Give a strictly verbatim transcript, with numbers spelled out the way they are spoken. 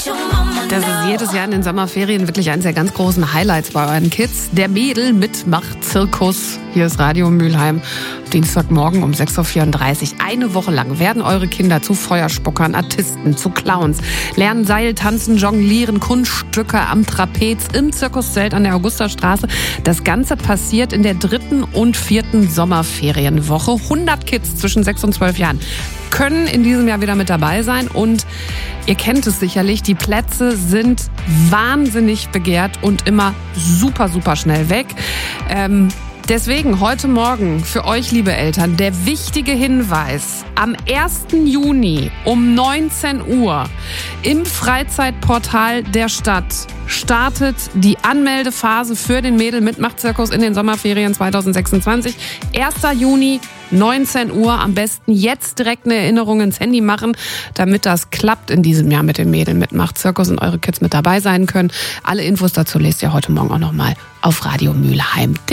Das ist jedes Jahr in den Sommerferien wirklich eines der ganz großen Highlights bei euren Kids. Der Mädel-Mitmach-Zirkus. Hier ist Radio Mülheim. Dienstagmorgen um sechs Uhr vierunddreißig. Eine Woche lang werden eure Kinder zu Feuerspuckern, Artisten, zu Clowns, lernen Seil, Tanzen, Jonglieren, Kunststücke am Trapez im Zirkuszelt an der Augustastraße. Das Ganze passiert in der dritten und vierten Sommerferienwoche. hundert Kids zwischen sechs und zwölf Jahren können in diesem Jahr wieder mit dabei sein und ihr kennt es sicherlich, die Plätze sind wahnsinnig begehrt und immer super, super schnell weg. Ähm, deswegen heute Morgen für euch, liebe Eltern, der wichtige Hinweis. Am ersten Juni um neunzehn Uhr im Freizeitportal der Stadt startet die Anmeldephase für den Mädel-Mitmach-Zirkus in den Sommerferien zwanzig sechsundzwanzig. erster Juni, neunzehn Uhr. Am besten jetzt direkt eine Erinnerung ins Handy machen, damit das klappt in diesem Jahr mit dem Mädel-Mitmach-Zirkus und eure Kids mit dabei sein können. Alle Infos dazu lest ihr heute Morgen auch nochmal auf radio mülheim punkt de.